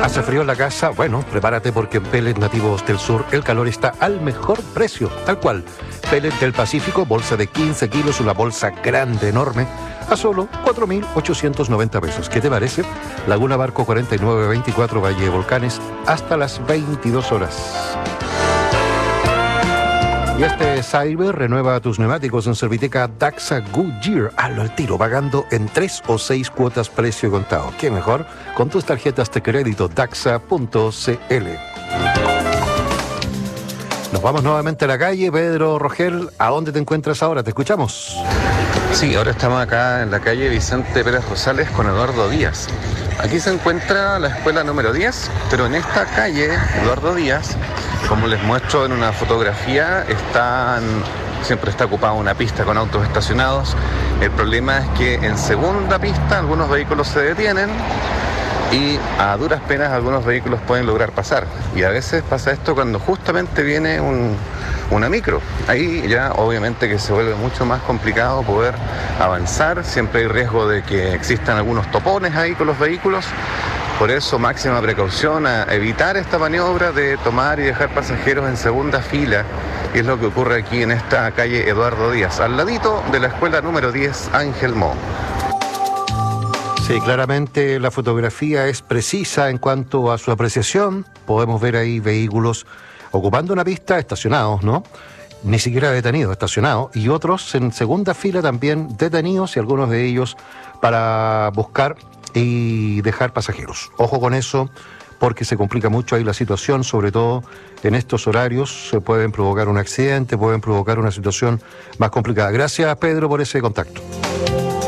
¿Hace frío en la casa? Bueno, prepárate porque en Pellets Nativos del Sur el calor está al mejor precio, tal cual. Pellets del Pacífico, bolsa de 15 kilos, una bolsa grande, enorme, a solo 4.890 pesos. ¿Qué te parece? Laguna Barco 4924, Valle de Volcanes, hasta las 22 horas. Y este Cyber renueva tus neumáticos en Serviteca Daxa Goodyear. Hazlo al tiro, pagando en 3 o 6 cuotas precio contado. ¿Qué mejor? Con tus tarjetas de crédito daxa.cl. Nos vamos nuevamente a la calle. Pedro Rogel, ¿a dónde te encuentras ahora? Te escuchamos. Sí, ahora estamos acá en la calle Vicente Pérez Rosales con Eduardo Díaz. Aquí se encuentra la escuela número 10, pero en esta calle, Eduardo Díaz, como les muestro en una fotografía, siempre está ocupada una pista con autos estacionados. El problema es que en segunda pista algunos vehículos se detienen y a duras penas algunos vehículos pueden lograr pasar. Y a veces pasa esto cuando justamente viene una micro. Ahí ya obviamente que se vuelve mucho más complicado poder avanzar. Siempre hay riesgo de que existan algunos topones ahí con los vehículos. Por eso máxima precaución a evitar esta maniobra de tomar y dejar pasajeros en segunda fila. Y es lo que ocurre aquí en esta calle Eduardo Díaz, al ladito de la escuela número 10 Ángel Mo. Sí, claramente la fotografía es precisa en cuanto a su apreciación. Podemos ver ahí vehículos ocupando una pista estacionados, ¿no? Ni siquiera detenidos, estacionados. Y otros en segunda fila también detenidos y algunos de ellos para buscar y dejar pasajeros. Ojo con eso, porque se complica mucho ahí la situación, sobre todo en estos horarios. Se pueden provocar un accidente, pueden provocar una situación más complicada. Gracias, Pedro, por ese contacto.